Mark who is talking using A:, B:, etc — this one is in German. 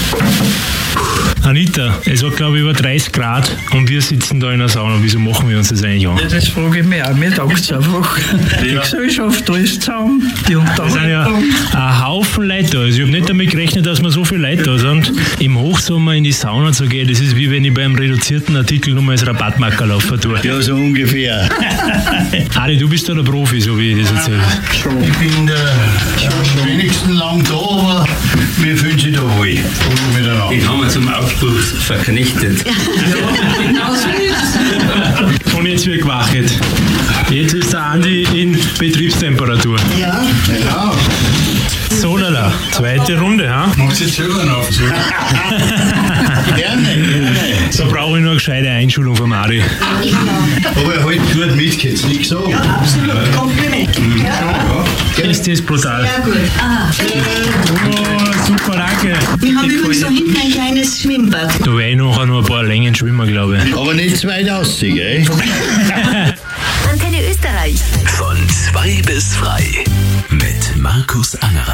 A: Anita, es hat glaube ich über 30 Grad und wir sitzen da in der Sauna. Wieso machen wir uns das eigentlich an?
B: Ja, das frage ich mich auch. Mir taugt es einfach. Die Gesellschaft, alles zusammen, die
A: Es sind ja
B: Unterhaltung.
A: ein Haufen Leute da. Also ich habe nicht damit gerechnet, dass wir so viele Leute da sind. Im Hochsommer in die Sauna zu gehen, das ist wie wenn ich beim reduzierten Artikel nur mal als Rabattmarker laufen tue.
C: Ja, so ungefähr.
A: Adi, du bist da der Profi, so wie ich das erzähle.
C: Ich bin schon wenigstens lang da, aber wir fühlen sich da wohl. Miteinander.
D: Den haben wir zum Aufbruch verknechtet.
B: Genau so ist
A: Und jetzt wird gewachtet. Jetzt ist der Andi in Betriebstemperatur.
C: Ja, genau.
A: So, lala, zweite Runde, ha?
C: Machst du jetzt selber noch? Gerne.
A: So brauche ich nur eine gescheite Einschulung vom Adi.
C: Aber er halt gut mit, jetzt nicht so. Ja,
E: Absolut, Kompliment.
A: Ist das brutal?
E: Sehr gut.
A: Oh, super, danke.
E: Wir haben übrigens da hinten ein kleines Schwimmbad.
A: Da werde ich nachher noch ein paar Längen schwimmen, glaube ich.
C: Aber nicht zu weit aussehen, gell?
F: Antenne Österreich.
G: Von 2 bis frei mit Markus Angerer.